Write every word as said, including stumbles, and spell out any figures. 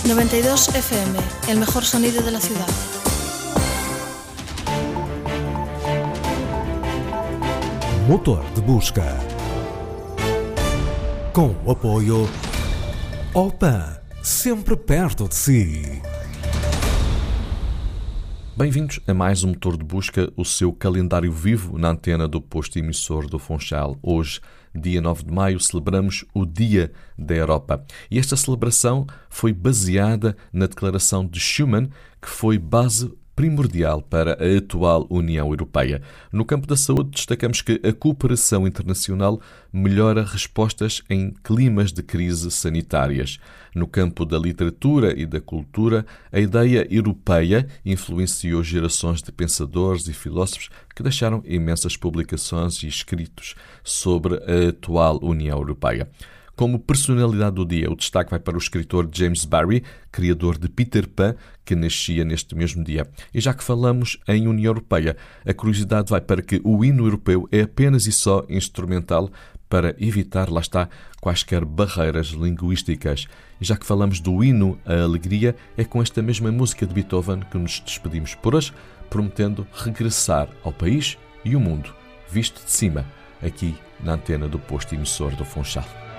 noventa y dos F M, el mejor sonido de la ciudad. Motor de busca. Com o apoio Opan, sempre perto de si. Bem-vindos a mais um Motor de Busca, o seu calendário vivo na antena do posto emissor do Funchal. Hoje, dia nove de maio, celebramos o Dia da Europa. E esta celebração foi baseada na Declaração de Schuman, que foi base primordial para a atual União Europeia. No campo da saúde, destacamos que a cooperação internacional melhora respostas em climas de crise sanitárias. No campo da literatura e da cultura, a ideia europeia influenciou gerações de pensadores e filósofos que deixaram imensas publicações e escritos sobre a atual União Europeia. Como personalidade do dia, o destaque vai para o escritor James Barrie, criador de Peter Pan, que nascia neste mesmo dia. E já que falamos em União Europeia, a curiosidade vai para que o hino europeu é apenas e só instrumental para evitar, lá está, quaisquer barreiras linguísticas. E já que falamos do hino à alegria, é com esta mesma música de Beethoven que nos despedimos por hoje, prometendo regressar ao país e o mundo, visto de cima, aqui na antena do posto emissor do Funchal.